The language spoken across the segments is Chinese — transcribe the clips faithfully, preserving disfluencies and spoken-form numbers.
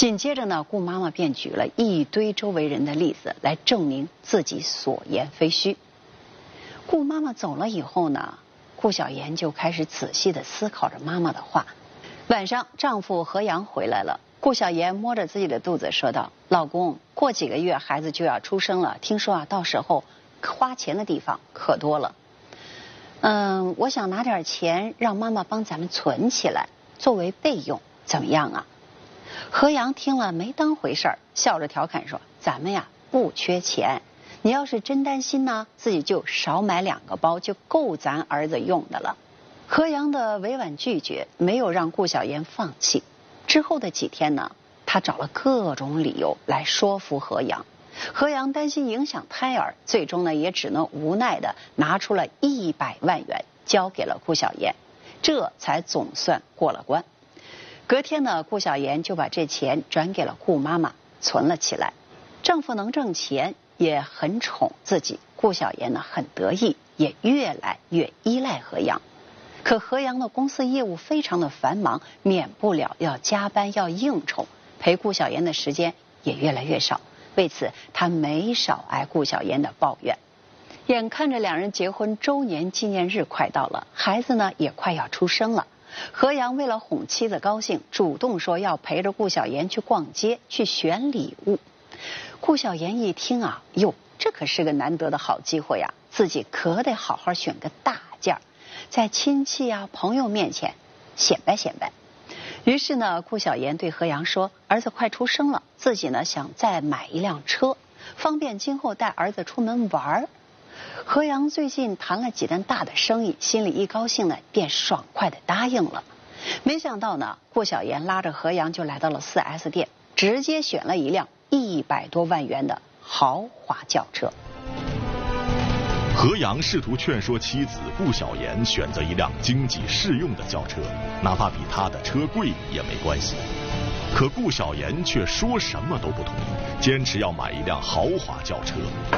紧接着呢，顾妈妈便举了一堆周围人的例子来证明自己所言非虚。顾妈妈走了以后呢，顾小妍就开始仔细地思考着妈妈的话。晚上，丈夫何阳回来了，顾小妍摸着自己的肚子说道：“老公，过几个月孩子就要出生了，听说啊，到时候花钱的地方可多了。嗯，我想拿点钱让妈妈帮咱们存起来，作为备用，怎么样啊？”何阳听了没当回事儿，笑着调侃说：“咱们呀不缺钱，你要是真担心呢，自己就少买两个包，就够咱儿子用的了。”何阳的委婉拒绝没有让顾小妍放弃。之后的几天呢，他找了各种理由来说服何阳。何阳担心影响胎儿，最终呢也只能无奈的拿出了一百万元交给了顾小妍，这才总算过了关。隔天呢，顾小妍就把这钱转给了顾妈妈，存了起来。丈夫能挣钱，也很宠自己，顾小妍呢很得意，也越来越依赖何阳。可何阳的公司业务非常的繁忙，免不了要加班要应酬，陪顾小妍的时间也越来越少。为此，他没少挨顾小妍的抱怨。眼看着两人结婚周年纪念日快到了，孩子呢也快要出生了。何阳为了哄妻子高兴，主动说要陪着顾小妍去逛街，去选礼物。顾小妍一听啊，哟，这可是个难得的好机会呀、啊，自己可得好好选个大件儿，在亲戚啊朋友面前显摆显摆。于是呢，顾小妍对何阳说，儿子快出生了，自己呢想再买一辆车，方便今后带儿子出门玩。何阳最近谈了几单大的生意，心里一高兴呢，便爽快地答应了。没想到呢，顾小妍拉着何阳就来到了 四 S 店，直接选了一辆一百多万元的豪华轿车。 何阳试图劝说妻子顾小妍选择一辆经济适用的轿车，哪怕比他的车贵也没关系。可顾小妍却说什么都不同意，坚持要买一辆豪华轿车。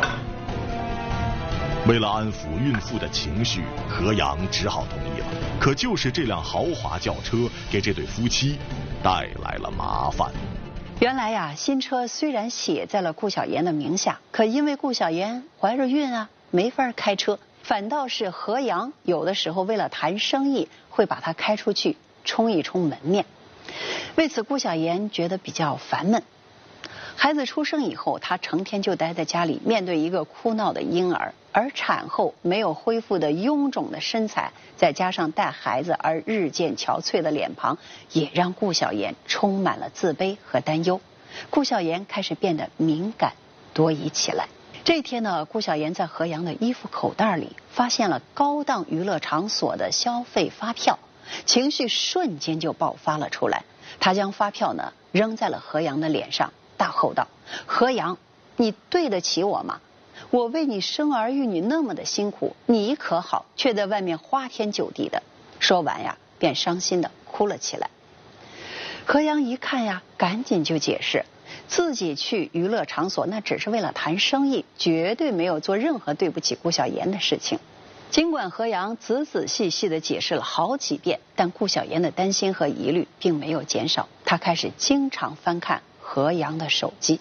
为了安抚孕妇的情绪，何阳只好同意了。可就是这辆豪华轿车给这对夫妻带来了麻烦。 原来呀，新车虽然写在了顾小妍的名下，可因为顾小妍怀着孕啊，没法开车，反倒是何阳有的时候为了谈生意，会把它开出去冲一冲门面。为此，顾小妍觉得比较烦闷。孩子出生以后，她成天就待在家里，面对一个哭闹的婴儿，而产后没有恢复的臃肿的身材，再加上带孩子而日渐憔悴的脸庞，也让顾小妍充满了自卑和担忧。顾小妍开始变得敏感多疑起来。这天呢，顾小妍在何阳的衣服口袋里发现了高档娱乐场所的消费发票，情绪瞬间就爆发了出来。她将发票呢扔在了何阳的脸上，大吼道：“何阳，你对得起我吗？我为你生儿育女那么的辛苦，你可好，却在外面花天酒地的。”说完呀，便伤心的哭了起来。何阳一看呀，赶紧就解释，自己去娱乐场所那只是为了谈生意，绝对没有做任何对不起顾小妍的事情。尽管何阳仔仔细细的解释了好几遍，但顾小妍的担心和疑虑并没有减少，她开始经常翻看何阳的手机。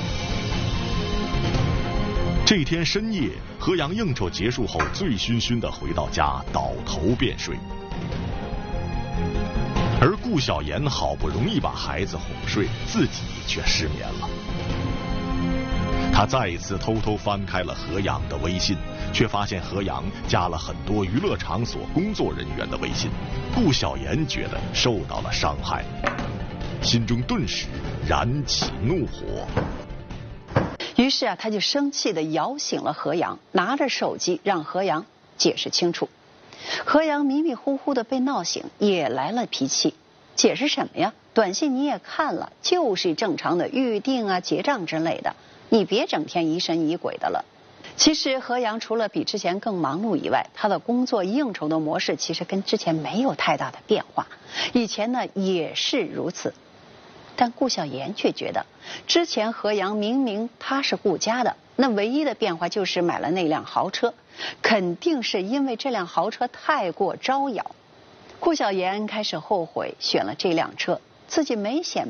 这天深夜，何阳应酬结束后，醉醺醺的回到家，倒头便睡。而顾小妍好不容易把孩子哄睡，自己却失眠了。她再一次偷偷翻开了何阳的微信，却发现何阳加了很多娱乐场所工作人员的微信。顾小妍觉得受到了伤害，心中顿时燃起怒火。 于是啊，他就生气地摇醒了何阳，拿着手机让何阳解释清楚。何阳迷迷糊糊的被闹醒，也来了脾气。解释什么呀？短信你也看了，就是正常的预定啊、结账之类的，你别整天疑神疑鬼的了。其实何阳除了比之前更忙碌以外，他的工作应酬的模式其实跟之前没有太大的变化，以前呢也是如此。但顾小妍却觉得，之前何阳明明他是顾家的，那唯一的变化就是买了那辆豪车，肯定是因为这辆豪车太过招摇。顾小妍开始后悔选了这辆车，自己没选